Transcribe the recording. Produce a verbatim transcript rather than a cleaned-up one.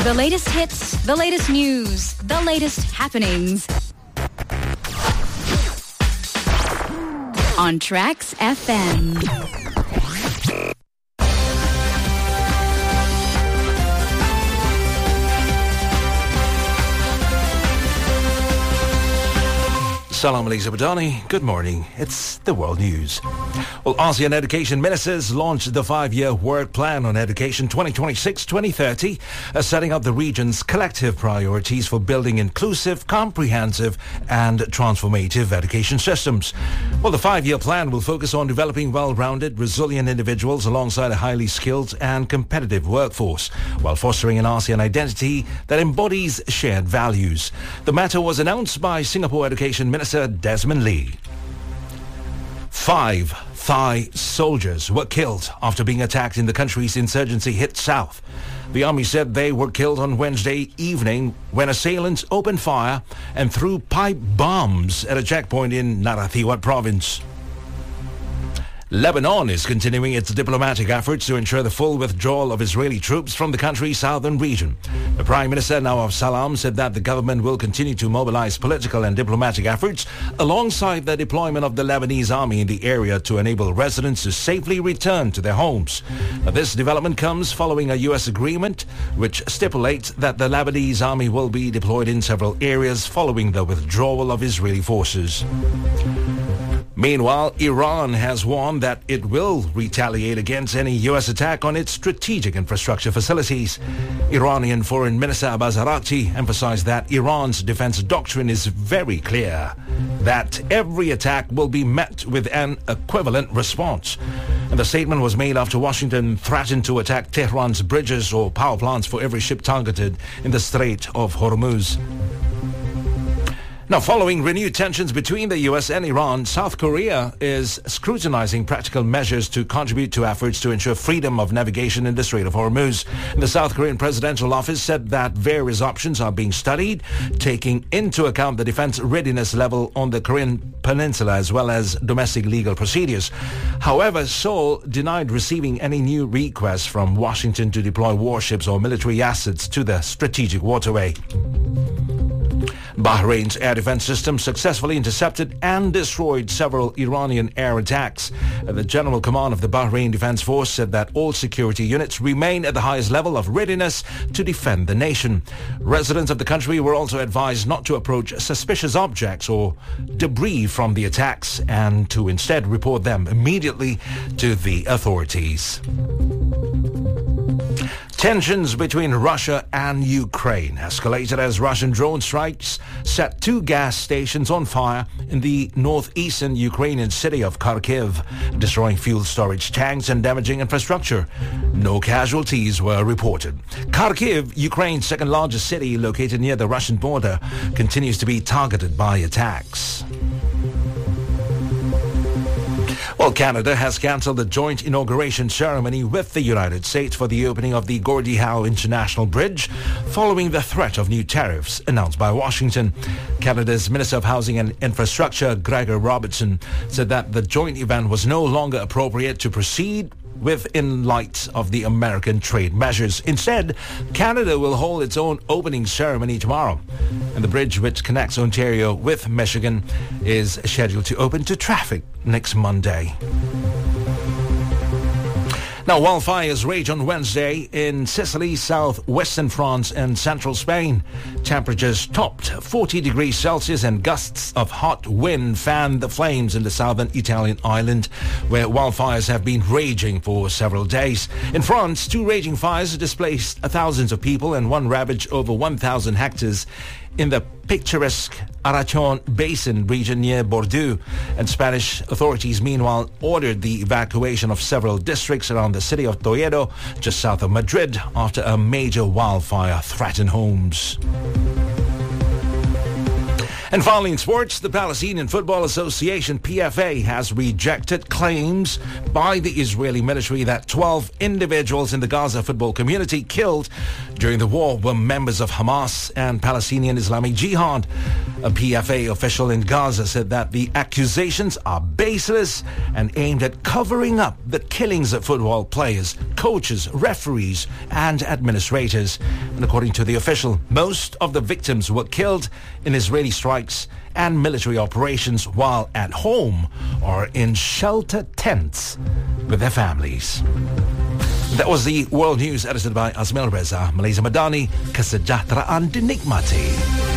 The latest hits, the latest news, the latest happenings. On Trax F M. Salam alaikum Badani. Good morning. It's the World News. Well, ASEAN education ministers launched the five-year work plan on education twenty twenty-six to twenty thirty, uh, setting up the region's collective priorities for building inclusive, comprehensive and transformative education systems. Well, the five-year plan will focus on developing well-rounded, resilient individuals alongside a highly skilled and competitive workforce, while fostering an ASEAN identity that embodies shared values. The matter was announced by Singapore Education Minister Desmond Lee. Five Thai soldiers were killed after being attacked in the country's insurgency hit south. The army said they were killed on Wednesday evening when assailants opened fire and threw pipe bombs at a checkpoint in Narathiwat province. Lebanon is continuing its diplomatic efforts to ensure the full withdrawal of Israeli troops from the country's southern region. The Prime Minister Nawaf Salam said that the government will continue to mobilize political and diplomatic efforts alongside the deployment of the Lebanese army in the area to enable residents to safely return to their homes. Now, this development comes following a U S agreement which stipulates that the Lebanese army will be deployed in several areas following the withdrawal of Israeli forces. Meanwhile, Iran has warned that it will retaliate against any U S attack on its strategic infrastructure facilities. Iranian Foreign Minister Abbas Araghchi emphasized that Iran's defense doctrine is very clear, that every attack will be met with an equivalent response. And the statement was made after Washington threatened to attack Tehran's bridges or power plants for every ship targeted in the Strait of Hormuz. Now, following renewed tensions between the U S and Iran, South Korea is scrutinizing practical measures to contribute to efforts to ensure freedom of navigation in the Strait of Hormuz. The South Korean presidential office said that various options are being studied, taking into account the defense readiness level on the Korean peninsula as well as domestic legal procedures. However, Seoul denied receiving any new requests from Washington to deploy warships or military assets to the strategic waterway. Bahrain's air defense system successfully intercepted and destroyed several Iranian air attacks. The General Command of the Bahrain Defense Force said that all security units remain at the highest level of readiness to defend the nation. Residents of the country were also advised not to approach suspicious objects or debris from the attacks and to instead report them immediately to the authorities. Tensions between Russia and Ukraine escalated as Russian drone strikes set two gas stations on fire in the northeastern Ukrainian city of Kharkiv, destroying fuel storage tanks and damaging infrastructure. No casualties were reported. Kharkiv, Ukraine's second largest city located near the Russian border, continues to be targeted by attacks. Well, Canada has cancelled the joint inauguration ceremony with the United States for the opening of the Gordie Howe International Bridge following the threat of new tariffs announced by Washington. Canada's Minister of Housing and Infrastructure, Gregor Robertson, said that the joint event was no longer appropriate to proceed with in light of the American trade measures. Instead, Canada will hold its own opening ceremony tomorrow. And the bridge which connects Ontario with Michigan is scheduled to open to traffic next Monday. Now, wildfires rage on Wednesday in Sicily, southwestern France and central Spain. Temperatures topped forty degrees Celsius and gusts of hot wind fanned the flames in the southern Italian island, where wildfires have been raging for several days. In France, two raging fires displaced thousands of people and one ravaged over one thousand hectares in the picturesque Arachon Basin region near Bordeaux. And Spanish authorities, meanwhile, ordered the evacuation of several districts around the city of Toledo, just south of Madrid, after a major wildfire threatened homes. And finally in sports, the Palestinian Football Association, P F A, has rejected claims by the Israeli military that twelve individuals in the Gaza football community killed during the war were members of Hamas and Palestinian Islamic Jihad. A P F A official in Gaza said that the accusations are baseless and aimed at covering up the killings of football players, coaches, referees and administrators. And according to the official, most of the victims were killed in Israeli strikes and military operations while at home or in shelter tents with their families. That was the World News edited by Azmil Reza, Malaysia Madani, Kesejahteraan Dinikmati.